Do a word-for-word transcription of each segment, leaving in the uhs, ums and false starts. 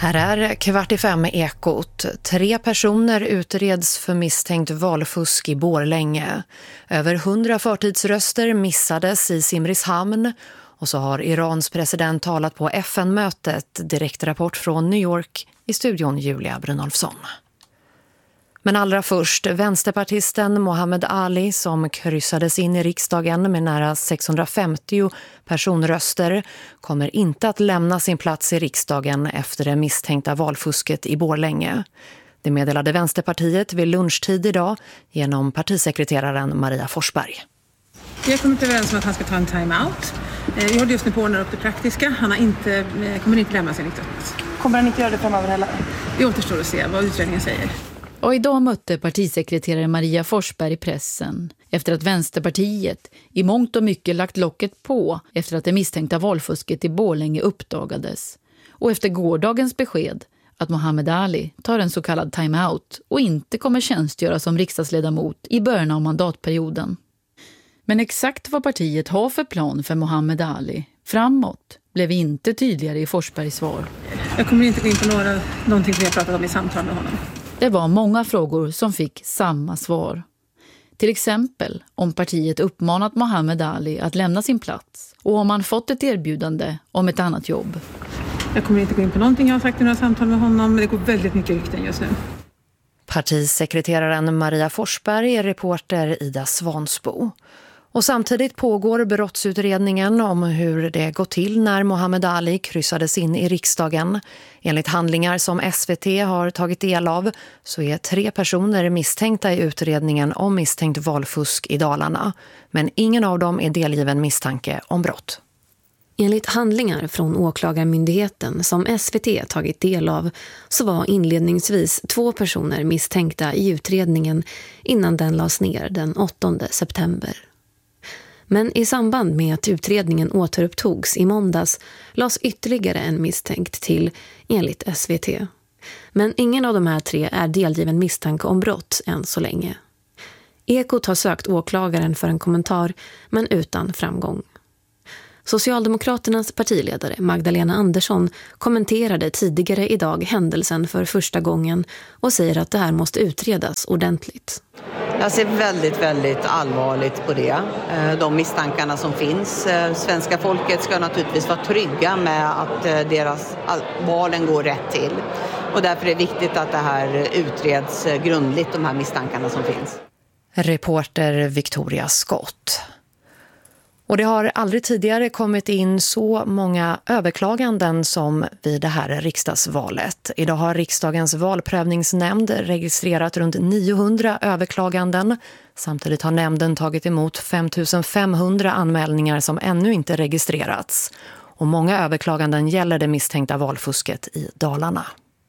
Här är kvart i fem med Ekot. Tre personer utreds för misstänkt valfusk i Borlänge. Över hundra förtidsröster missades i Simrishamn. Och så har Irans president talat på F N-mötet. Direktrapport från New York i studion Julia Brynolfsson. Men allra först, vänsterpartisten Mohammed Ali som kryssades in i riksdagen med nära sexhundrafemtio personröster kommer inte att lämna sin plats i riksdagen efter det misstänkta valfusket i Borlänge. Det meddelade Vänsterpartiet vid lunchtid idag genom partisekreteraren Maria Forsberg. Vi har kommit överens om att han ska ta en time-out. Vi håller just nu på att ordna upp det praktiska. Han har inte, kommer inte lämna sin riksdagsplats. Kommer han inte göra det framöver heller? Det återstår att se vad utredningen säger. Och idag mötte partisekreterare Maria Forsberg i pressen efter att Vänsterpartiet i mångt och mycket lagt locket på efter att det misstänkta valfusket i Borlänge uppdagades. Och efter gårdagens besked att Mohammed Ali tar en så kallad time-out och inte kommer tjänstgöra som riksdagsledamot i början av mandatperioden. Men exakt vad partiet har för plan för Mohammed Ali framåt blev inte tydligare i Forsbergs svar. Jag kommer inte gå in på några, någonting som vi har pratat om i samtal med honom. Det var många frågor som fick samma svar. Till exempel om partiet uppmanat Mohammed Ali att lämna sin plats och om han fått ett erbjudande om ett annat jobb. Jag kommer inte gå in på någonting jag har sagt i några samtal med honom, men det går väldigt mycket rykten just nu. Partisekreteraren Maria Forsberg är reporter Ida Svansbo. Och samtidigt pågår brottsutredningen om hur det gått till när Mohammed Ali kryssades in i riksdagen. Enligt handlingar som S V T har tagit del av så är tre personer misstänkta i utredningen om misstänkt valfusk i Dalarna. Men ingen av dem är delgiven misstanke om brott. Enligt handlingar från åklagarmyndigheten som S V T tagit del av så var inledningsvis två personer misstänkta i utredningen innan den lades ner den åttonde september. Men i samband med att utredningen återupptogs i måndags lades ytterligare en misstänkt till enligt S V T. Men ingen av de här tre är delgiven misstanke om brott än så länge. Ekot har sökt åklagaren för en kommentar men utan framgång. Socialdemokraternas partiledare Magdalena Andersson kommenterade tidigare idag händelsen för första gången och säger att det här måste utredas ordentligt. Jag ser väldigt, väldigt allvarligt på det. De misstankarna som finns. Svenska folket ska naturligtvis vara trygga med att deras valen går rätt till. Och därför är det viktigt att det här utreds grundligt, de här misstankarna som finns. Reporter Victoria Skott. Och det har aldrig tidigare kommit in så många överklaganden som vid det här riksdagsvalet. Idag har riksdagens valprövningsnämnd registrerat runt niohundra överklaganden. Samtidigt har nämnden tagit emot fem tusen femhundra anmälningar som ännu inte registrerats. Och många överklaganden gäller det misstänkta valfusket i Dalarna.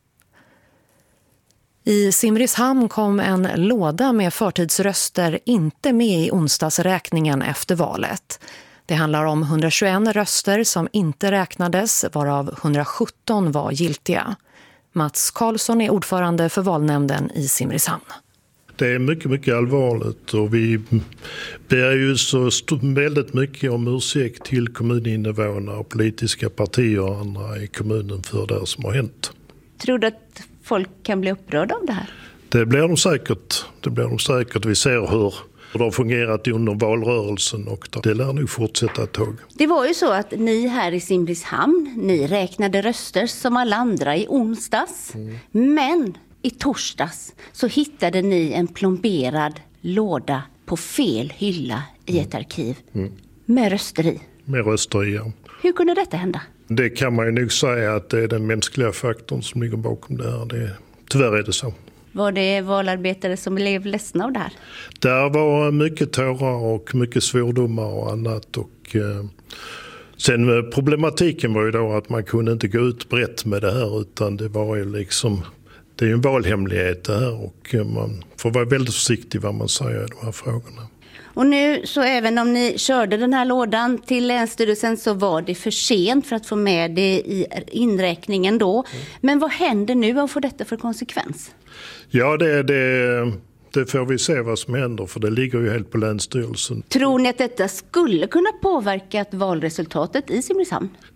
I Simrishamn kom en låda med förtidsröster inte med i onsdagsräkningen efter valet. Det handlar om hundratjugoett röster som inte räknades, varav hundrasjutton var giltiga. Mats Karlsson är ordförande för valnämnden i Simrishamn. Det är mycket, mycket allvarligt och vi ber ju så väldigt mycket om ursäkt till kommuninvånare och politiska partier och andra i kommunen för det som har hänt. Tror du att folk kan bli upprörda av det här? Det blir de säkert. Det blir de säkert. Vi ser hur det har fungerat under valrörelsen och det lär nog fortsätta ett tag. Det var ju så att ni här i Simrishamn, ni räknade röster som alla andra i onsdags. Mm. Men i torsdags så hittade ni en plomberad låda på fel hylla i ett arkiv. Mm. Med röster i. Med röster i, ja. Hur kunde detta hända? Det kan man ju nog säga att det är den mänskliga faktorn som ligger bakom det här. Det, tyvärr är det så. Var det valarbetare som blev ledsna av det här? Där var mycket tårar och mycket svordomar och annat. Och, eh, sen problematiken var ju då att man kunde inte gå ut brett med det här utan det var ju liksom... Det är ju en valhemlighet det här och man får vara väldigt försiktig vad man säger i de här frågorna. Och nu så även om ni körde den här lådan till Länsstyrelsen så var det för sent för att få med det i inräkningen då. Mm. Men vad händer nu och får detta för konsekvens? Ja, det, det, det får vi se vad som händer för det ligger ju helt på Länsstyrelsen. Tror ni att detta skulle kunna påverka valresultatet i Simrishamn?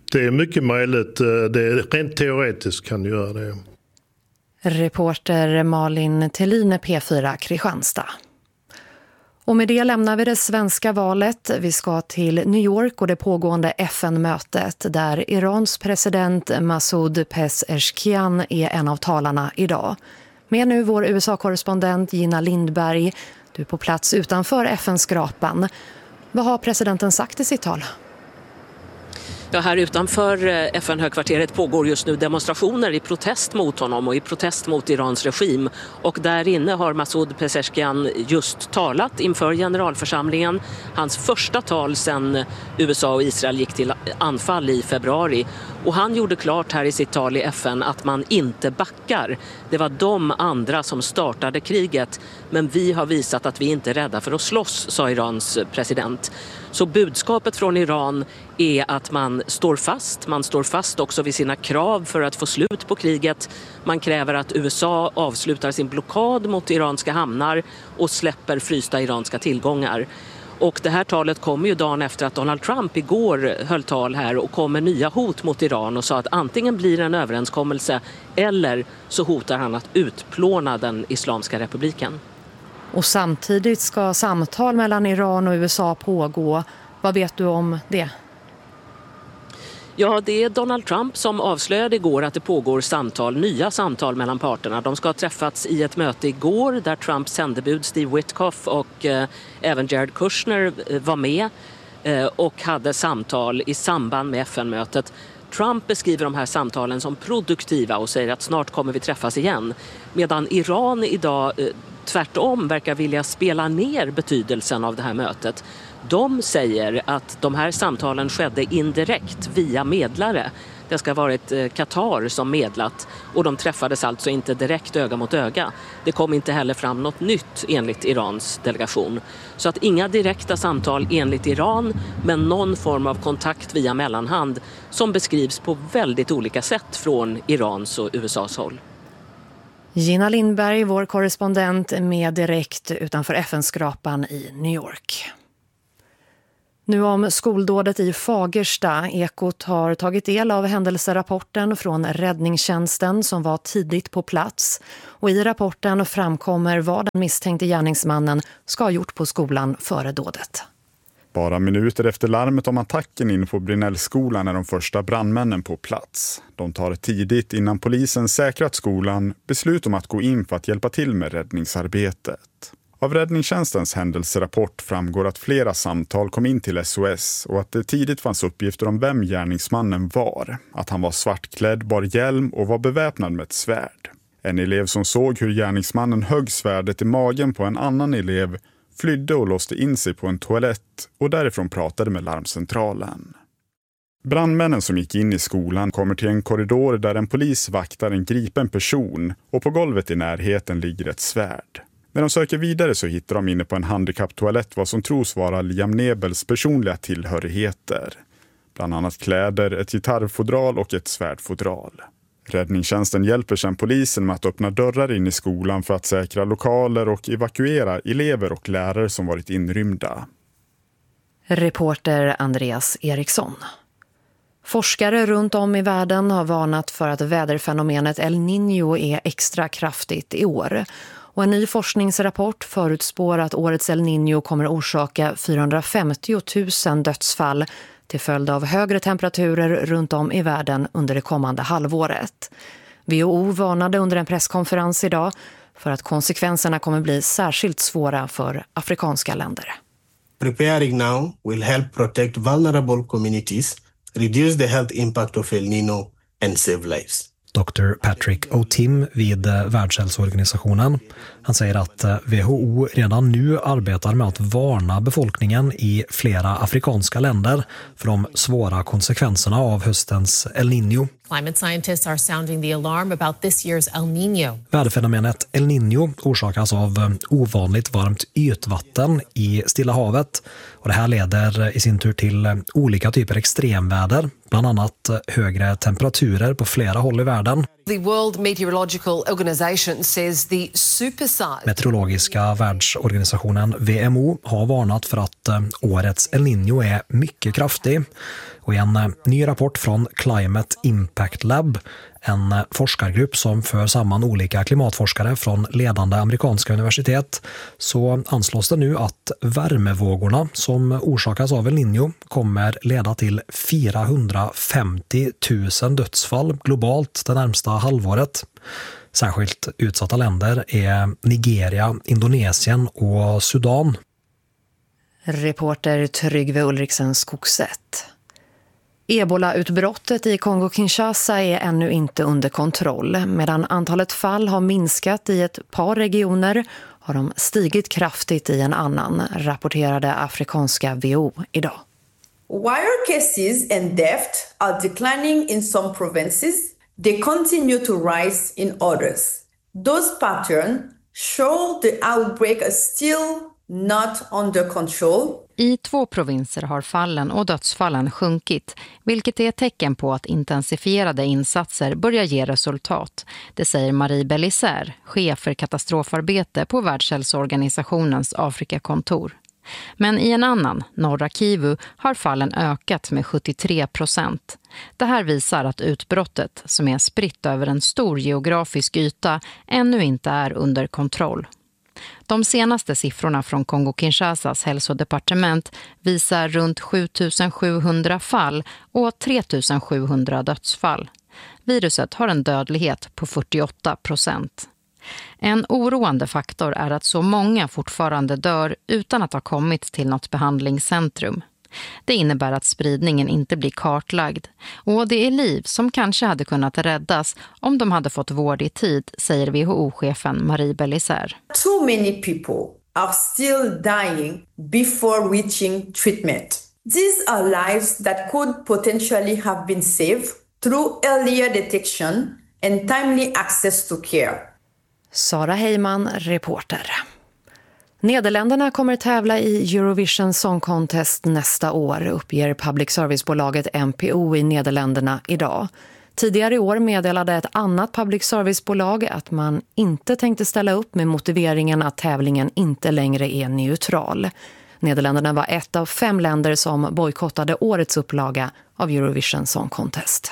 Det är mycket möjligt. Det är rent teoretiskt kan du göra det. Reporter Malin Tellin, P fyra Kristianstad. Och med det lämnar vi det svenska valet. Vi ska till New York och det pågående F N-mötet där Irans president Masoud Pezeshkian är en av talarna idag. Med nu vår U S A-korrespondent Gina Lindberg. Du är på plats utanför F N-skrapan. Vad har presidenten sagt i sitt tal? Ja, här utanför F N-högkvarteret pågår just nu demonstrationer i protest mot honom och i protest mot Irans regim. Och där inne har Masoud Pezeshkian just talat inför generalförsamlingen. Hans första tal sedan U S A och Israel gick till anfall i februari. Och han gjorde klart här i sitt tal i F N att man inte backar. Det var de andra som startade kriget. Men vi har visat att vi inte är rädda för att slåss, sa Irans president. Så budskapet från Iran är att man står fast. Man står fast också vid sina krav för att få slut på kriget. Man kräver att U S A avslutar sin blockad mot iranska hamnar och släpper frysta iranska tillgångar. Och det här talet kommer ju dagen efter att Donald Trump igår höll tal här och kom med nya hot mot Iran och sa att antingen blir det en överenskommelse eller så hotar han att utplåna den Islamiska republiken. Och samtidigt ska samtal mellan Iran och U S A pågå. Vad vet du om det? Ja, det är Donald Trump som avslöjade igår att det pågår samtal, nya samtal mellan parterna. De ska ha träffats i ett möte igår där Trumps sändebud Steve Witkoff och eh, även Jared Kushner eh, var med eh, och hade samtal i samband med F N-mötet. Trump beskriver de här samtalen som produktiva och säger att snart kommer vi träffas igen. Medan Iran idag eh, tvärtom verkar vilja spela ner betydelsen av det här mötet. De säger att de här samtalen skedde indirekt via medlare. Det ska ha varit Qatar som medlat och de träffades alltså inte direkt öga mot öga. Det kom inte heller fram något nytt enligt Irans delegation. Så att inga direkta samtal enligt Iran, men någon form av kontakt via mellanhand som beskrivs på väldigt olika sätt från Irans och U S A:s håll. Gina Lindberg, vår korrespondent med direkt utanför F N-skrapan i New York. Nu om skoldådet i Fagersta. Ekot har tagit del av händelserapporten från räddningstjänsten som var tidigt på plats. Och i rapporten framkommer vad den misstänkte gärningsmannen ska ha gjort på skolan före dådet. Bara minuter efter larmet om attacken in på Brinnellskolan är de första brandmännen på plats. De tar tidigt innan polisen säkrat skolan beslut om att gå in för att hjälpa till med räddningsarbetet. Av räddningstjänstens händelserapport framgår att flera samtal kom in till S O S och att det tidigt fanns uppgifter om vem gärningsmannen var. Att han var svartklädd, bar hjälm och var beväpnad med ett svärd. En elev som såg hur gärningsmannen högg svärdet i magen på en annan elev flydde och låste in sig på en toalett och därifrån pratade med larmcentralen. Brandmännen som gick in i skolan kommer till en korridor där en polis vaktar en gripen person och på golvet i närheten ligger ett svärd. När de söker vidare så hittar de inne på en handikapptoalett vad som tros vara Liam Nebels personliga tillhörigheter. Bland annat kläder, ett gitarrfodral och ett svärdfodral. Räddningstjänsten hjälper sedan polisen med att öppna dörrar in i skolan för att säkra lokaler och evakuera elever och lärare som varit inrymda. Reporter Andreas Eriksson. Forskare runt om i världen har varnat för att väderfenomenet El Niño är extra kraftigt i år. Och en ny forskningsrapport förutspår att årets El Niño kommer orsaka fyrahundrafemtio tusen dödsfall till följd av högre temperaturer runt om i världen under det kommande halvåret. W H O varnade under en presskonferens idag för att konsekvenserna kommer bli särskilt svåra för afrikanska länder. Preparing now will help protect vulnerable communities, reduce the health impact of El Niño and save lives. doktor Patrick O'Tim vid Världshälsoorganisationen. Han säger att W H O redan nu arbetar med att varna befolkningen i flera afrikanska länder för de svåra konsekvenserna av höstens El Niño. Climate scientists are sounding the alarm about this year's El Niño. Väderfenomenet El Niño orsakas av ovanligt varmt ytvatten i Stilla havet och det här leder i sin tur till olika typer extremväder bland annat högre temperaturer på flera håll i världen. The World Meteorological Organization says the supersize... Meteorologiska världsorganisationen V M O har varnat för att årets El Niño är mycket kraftig. Och i en ny rapport från Climate Impact Lab, en forskargrupp som för samman olika klimatforskare från ledande amerikanska universitet, så anslås det nu att värmevågorna som orsakas av El Niño kommer leda till fyrahundrafemtio tusen dödsfall globalt det närmsta halvåret. Särskilt utsatta länder är Nigeria, Indonesien och Sudan. Reporter Tryggve Ulriksen Skogset. Ebola-utbrottet i Kongo-Kinshasa är ännu inte under kontroll. Medan antalet fall har minskat i ett par regioner har de stigit kraftigt i en annan, rapporterade afrikanska V O idag. While cases and deaths are declining in some provinces, they continue to rise in others. Those patterns show the outbreak is still not under control. I två provinser har fallen och dödsfallen sjunkit, vilket är ett tecken på att intensifierade insatser börjar ge resultat. Det säger Marie Bellisaire, chef för katastrofarbete på Världshälsoorganisationens Afrikakontor. Men i en annan, norra Kivu, har fallen ökat med sjuttiotre procent. Det här visar att utbrottet, som är spritt över en stor geografisk yta, ännu inte är under kontroll. De senaste siffrorna från Kongo-Kinshasas hälsodepartement visar runt sju tusen sjuhundra fall och tre tusen sjuhundra dödsfall. Viruset har en dödlighet på fyrtioåtta procent. En oroande faktor är att så många fortfarande dör utan att ha kommit till något behandlingscentrum. Det innebär att spridningen inte blir kartlagd, och det är liv som kanske hade kunnat räddas om de hade fått vård i tid, säger W H O-chefen Marie Bellisaire. Too many people are still dying before reaching treatment. These are lives that could potentially have been saved through earlier detection and timely access to care. Sara Heyman, reporter. Nederländerna kommer tävla i Eurovision Song Contest nästa år, uppger public service-bolaget N P O i Nederländerna idag. Tidigare i år meddelade ett annat public service-bolag att man inte tänkte ställa upp med motiveringen att tävlingen inte längre är neutral. Nederländerna var ett av fem länder som bojkottade årets upplaga av Eurovision Song Contest.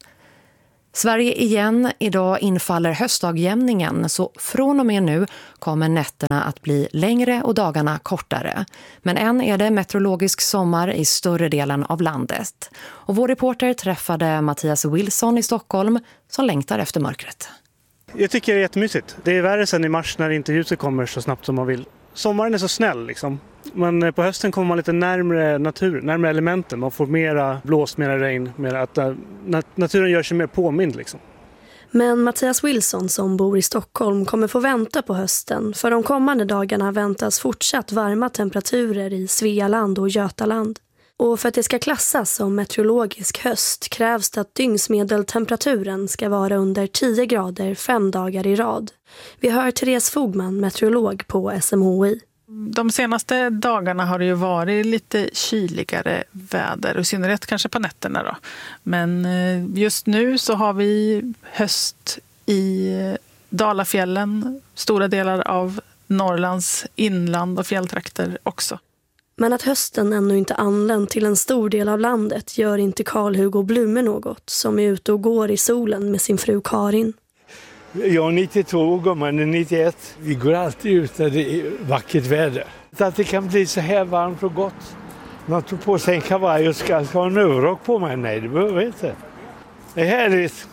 Sverige igen, idag infaller höstdagjämningen, så från och med nu kommer nätterna att bli längre och dagarna kortare. Men än är det meteorologisk sommar i större delen av landet. Och vår reporter träffade Mattias Wilson i Stockholm som längtar efter mörkret. Jag tycker det är jättemysigt. Det är värre sen i mars när inte ljuset kommer så snabbt som man vill. Sommaren är så snäll liksom. Men på hösten kommer man lite närmare natur, närmare elementen. Man får mera blåst, mera regn, mera att naturen gör sig mer påmind liksom. Men Mattias Wilson som bor i Stockholm kommer få vänta på hösten. För de kommande dagarna väntas fortsatt varma temperaturer i Svealand och Götaland. Och för att det ska klassas som meteorologisk höst krävs det att dygnsmedeltemperaturen ska vara under tio grader fem dagar i rad. Vi hör Therese Fogman, meteorolog på S M H I. De senaste dagarna har det ju varit lite kyligare väder, och i synnerhet kanske på nätterna då. Men just nu så har vi höst i Dalafjällen, stora delar av Norrlands inland och fjälltrakter också. Men att hösten ännu inte anlänt till en stor del av landet gör inte Carl-Hugo Blume något, som är ute och går i solen med sin fru Karin. Jag är nittiotvå och gumman är nittioett. Vi går alltid ut när det är vackert väder. Att det kan bli så här varmt och gott. Man tog på sig en kavaj och ska ha en överrock på mig. Nej, det behöver jag inte. Det är härligt.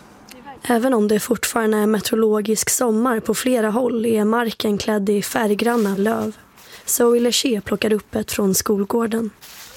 Även om det fortfarande är meteorologisk sommar på flera håll är marken klädd i färggranna löv. Zoe Leché plockar upp ett från skolgården.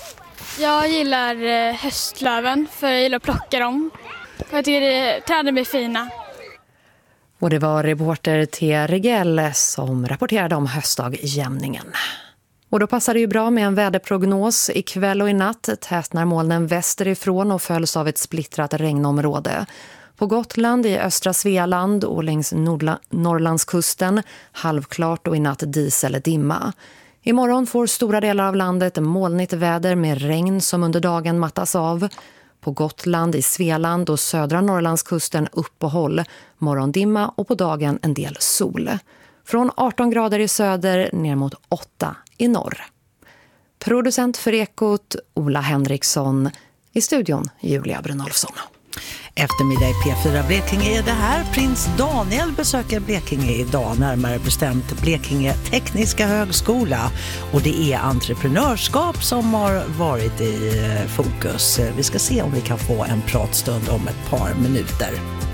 Jag gillar höstlöven för jag gillar att plocka dem. Jag tycker träden blir fina. Och det var reporter Thea Regell som rapporterade om höstdagjämningen. Och då passar det ju bra med en väderprognos. Ikväll och i natt tätnar molnen västerifrån och följs av ett splittrat regnområde. På Gotland, i östra Svealand och längs Nordla- Norrlandskusten halvklart och i natt dis eller dimma. Imorgon får stora delar av landet molnigt väder med regn som under dagen mattas av. På Gotland, i Svealand och södra Norrlandskusten uppehåll, morgondimma och på dagen en del sol. Från arton grader i söder ner mot åtta i norr. Producent för Ekot, Ola Henriksson. I studion, Julia Brunolfsson. Eftermiddag i P fyra Blekinge är det här. Prins Daniel besöker Blekinge idag, närmare bestämt Blekinge Tekniska högskola. Och det är entreprenörskap som har varit i fokus. Vi ska se om vi kan få en pratstund om ett par minuter.